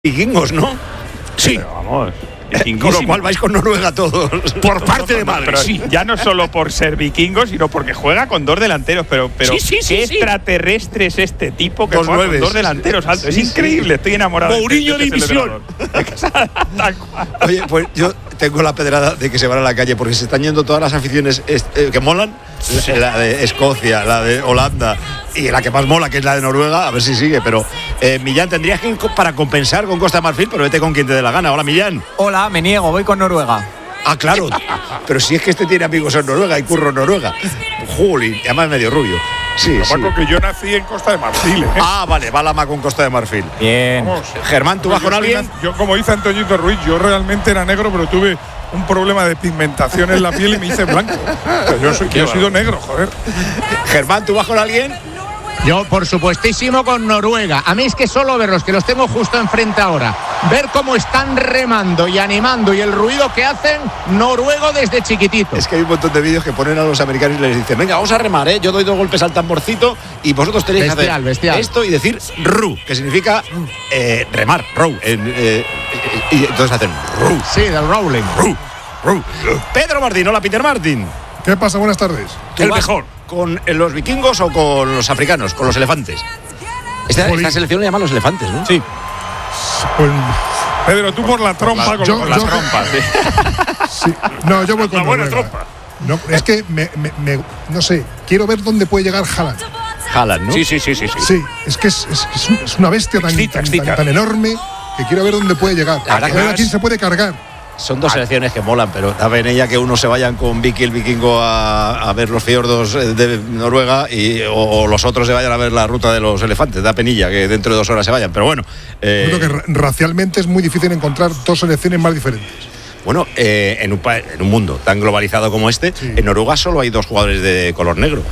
vikingos, ¿no? Sí. Pero vamos. Con lo cual vais con Noruega todos. Por parte de madre, Pero sí. ya no solo por ser vikingos, sino porque juega con dos delanteros. Pero Sí, ¿qué extraterrestre es este tipo que Dos juega nueves. con dos delanteros altos? Es Sí, increíble, estoy enamorado. Mourinho de este división. seleccionador. Tal cual. Oye, pues yo tengo la pedrada de que se van a la calle porque se están yendo todas las aficiones que molan. La de Escocia, la de Holanda y la que más mola, que es la de Noruega, a ver si sigue. Pero Millán, tendrías que ir para compensar con Costa de Marfil, pero vete con quien te dé la gana. Hola, Millán. Hola, me niego, voy con Noruega. Ah, claro. Pero si es que este tiene amigos en Noruega y curro en Noruega. Juli, además medio rubio. Sí, sí. Paco, que yo nací en Costa de Marfil, ¿eh? Ah, vale, va la ma con Costa de Marfil. Bien. Vamos. Germán, ¿tú vas con alguien? Yo, como dice Antoñito Ruiz, yo realmente era negro, pero tuve un problema de pigmentación en la piel y me hice blanco. Pero yo he sido negro, joder. Germán, ¿tú vas con alguien? Yo, por supuestísimo, con Noruega. A mí es que solo verlos, que los tengo justo enfrente ahora, ver cómo están remando y animando y el ruido que hacen, noruego desde chiquitito. Es que hay un montón de vídeos que ponen a los americanos y les dicen, venga, vamos a remar, ¿eh? Yo doy 2 golpes al tamborcito y vosotros tenéis que hacer Bestial. esto y decir ru, que significa remar, row. Y entonces hacen ru, Sí, del rolling. ru. Pedro Martín, hola, Peter Martín. ¿Qué pasa? Buenas tardes. ¿Tú vas con los vikingos o con los africanos, con los elefantes? Esta selección le llaman los elefantes, ¿no? Sí. Pues, Pedro, tú por la trompa. Con las trompas, sí. Sí. No, yo voy con Una buena Noruega. trompa. No, es que no sé, quiero ver dónde puede llegar Haaland. Haaland, ¿no? Sí. Sí, es que es una bestia tan enorme que quiero ver dónde puede llegar. La verdad A que ver a más- quién se puede cargar. Son dos selecciones que molan, pero da en ella que unos se vayan con Vicky el vikingo a ver los fiordos de Noruega o los otros se vayan a ver la ruta de los elefantes. Da penilla que dentro de 2 horas se vayan, pero bueno. Creo que racialmente es muy difícil encontrar dos selecciones más diferentes. Bueno, en un mundo tan globalizado como este, Sí. en Noruega solo hay 2 jugadores de color negro.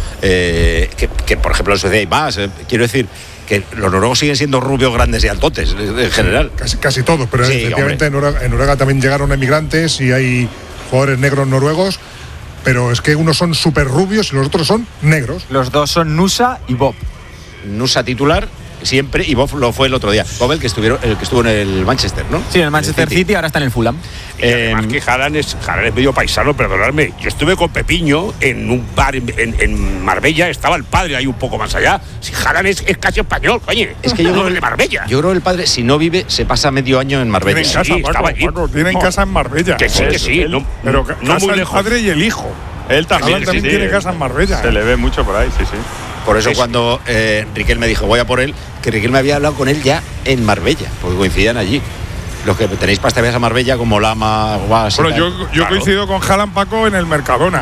Que por ejemplo, en Suecia hay más. Quiero decir que los noruegos siguen siendo rubios, grandes y altotes, en general. Casi todos, pero Sí, efectivamente en Noruega también llegaron emigrantes y hay jugadores negros noruegos, pero es que unos son súper rubios y los otros son negros. Los dos son Nusa y Bob. Nusa titular siempre y Bob lo fue el otro día. Bob el que estuvo en el Manchester, ¿no? Sí, en el Manchester City, ahora está en el Fulham. Y además que Haaland es medio paisano, perdonadme. Yo estuve con Pepiño en un bar en Marbella, estaba el padre ahí un poco más allá. Si Haaland es casi español, coño. Es que yo creo el de Marbella. Yo creo que el padre, si no vive, se pasa medio año en Marbella. Tienen casa, sí, Paco, estaba allí. tienen No. casa en Marbella. Que sí, que sí. Pero no casa muy el lejos. padre y el hijo. Él también, Haaland también sí, tiene sí. casa en Marbella. Se le ve mucho por ahí, sí. Por eso Sí. cuando Riquelme dijo voy a por él, que Riquelme había hablado con él ya en Marbella, porque coincidían allí. Los que tenéis pasta viajes a Marbella como Lama, Guas. Bueno, yo Claro. coincido con Haaland, Paco, en el Mercadona.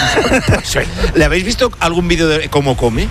Sí. ¿Le habéis visto algún vídeo de cómo come?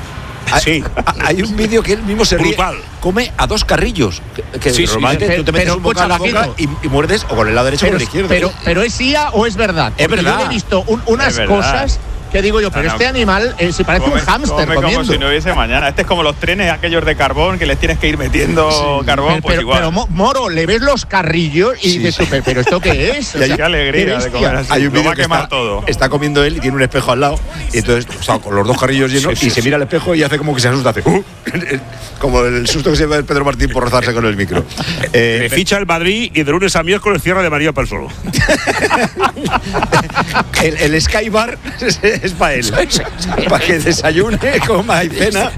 Sí. Hay un vídeo que él mismo se ríe. Brutal. Come a 2 carrillos. Que Sí, sí, normalmente sí. tú te metes Pero, un bocado en la escucha, boca y muerdes o con el lado derecho o con el izquierdo. Pero ¿es IA o es verdad? Es Porque verdad. Yo he visto unas Es verdad. cosas que digo yo, pero No, no. este animal se parece a un hámster come comiendo. como si no hubiese mañana. Este es como los trenes aquellos de carbón que les tienes que ir metiendo carbón, pues igual. pero, Moro, le ves los carrillos y Sí, dices sí. tú, pero ¿esto qué es? O sea, Qué alegría de bestia. comer así. Hay un Lo va vídeo a que quemar todo. está comiendo él y tiene un espejo al lado. Y entonces, o sea, con los 2 carrillos llenos, Sí, y sí, se mira al espejo y hace como que se asusta. Hace, como el susto que se lleva Pedro Martín por rozarse con el micro. Le ficha el Madrid y de lunes a miércoles cierra de María Persolo. el Sky Bar es para él. Para que desayune, coma y cena.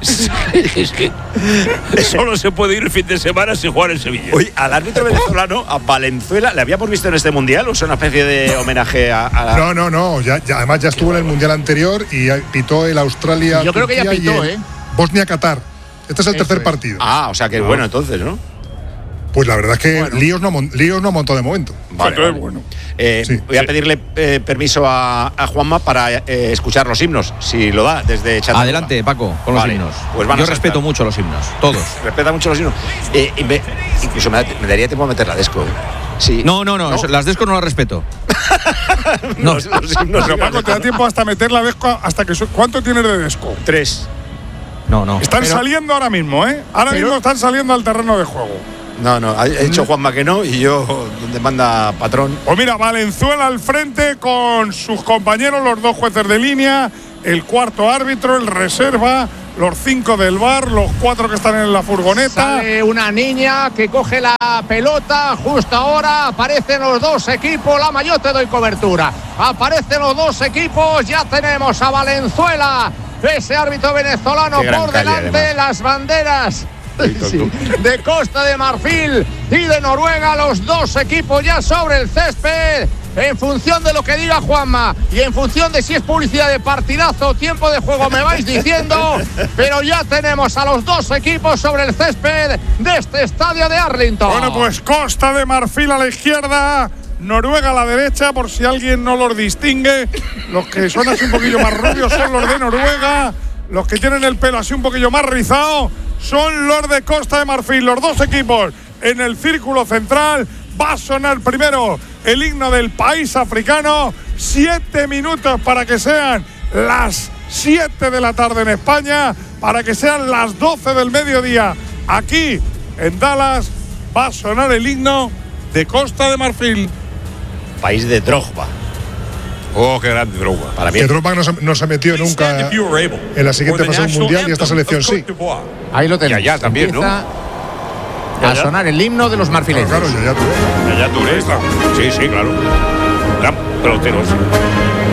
Solo se puede ir el fin de semana sin jugar en Sevilla. Oye, al árbitro venezolano, a Valenzuela, ¿le habíamos visto en este mundial o es una especie de homenaje a la.? No. Además ya estuvo en el mundial anterior y pitó el Australia. Yo creo que ya Turquía y pitó, el Bosnia-Qatar. Este es el Eso tercer es. partido. Ah, o sea que bueno, entonces, ¿no? Pues la verdad es que líos no ha montado de momento. Vale. Bueno. Sí. Voy a pedirle permiso a Juanma para escuchar los himnos, si lo da, desde Chattanooga. Adelante, Paco, con los Vale, himnos. pues van a Yo saltar. respeto mucho los himnos, todos. Respeta mucho los himnos. Incluso me daría tiempo a meter la desco. Sí. No, las Desco no las respeto. No, los himnos. Pero Paco, te da tiempo hasta meter la desco hasta que. ¿Cuánto tienes de desco? 3. No. Están saliendo ahora mismo, ¿eh? Ahora mismo están saliendo al terreno de juego. No, ha dicho Juanma que no y yo, donde manda patrón. Pues mira, Valenzuela al frente con sus compañeros, los 2 jueces de línea, el cuarto árbitro, el reserva, los 5 del bar, los 4 que están en la furgoneta. Sale una niña que coge la pelota. Justo ahora aparecen los dos equipos. Lama, yo te doy cobertura. Aparecen los dos equipos. Ya tenemos a Valenzuela, ese árbitro venezolano, por delante. Las banderas de Costa de Marfil y de Noruega, los dos equipos ya sobre el césped. En función de lo que diga Juanma y en función de si es publicidad de partidazo o tiempo de juego, me vais diciendo, pero ya tenemos a los dos equipos sobre el césped de este estadio de Arlington. Bueno, pues Costa de Marfil a la izquierda, Noruega a la derecha, por si alguien no los distingue. Los que son así un poquillo más rubios son los de Noruega, los que tienen el pelo así un poquillo más rizado son los de Costa de Marfil. Los dos equipos en el círculo central. Va a sonar primero el himno del país africano. 7 minutos para que sean las 7 de la tarde en España, para que sean las 12 del mediodía aquí en Dallas. Va a sonar el himno de Costa de Marfil. País de Drogba. Oh, qué grande Drogba. Para mí. Que Drogba no se metió nunca en la siguiente fase del mundial y esta selección sí. Ahí lo tenemos. Ya también, ¿no? A sonar el himno de los marfileños. Claro, ya tú. Ya tú eres. Sí, claro. Gran pelotero.